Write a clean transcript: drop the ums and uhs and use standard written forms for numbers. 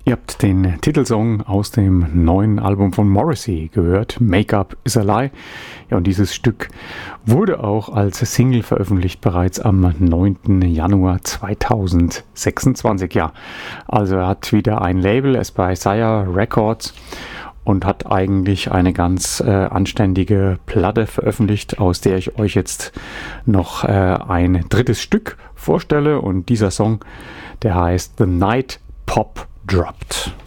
Ihr habt den Titelsong aus dem neuen Album von Morrissey gehört, Make Up Is a Lie. Ja, und dieses Stück wurde auch als Single veröffentlicht, bereits am 9. Januar 2026. Ja, also er hat wieder ein Label, es bei Sire Records, und hat eigentlich eine ganz anständige Platte veröffentlicht, aus der ich euch jetzt noch ein drittes Stück vorstelle. Und dieser Song, der heißt The Night Pop Dropped.